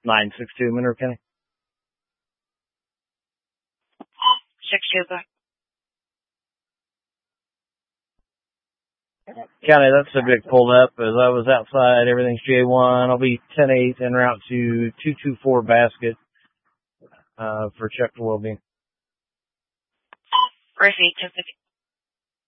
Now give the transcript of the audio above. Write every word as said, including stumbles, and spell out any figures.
nine six two, Mineral County. six two, go. County, that subject pulled up as I was outside. Everything's J one. I'll be ten eight en route to two two four Basket uh, for check for well-being. Repeat,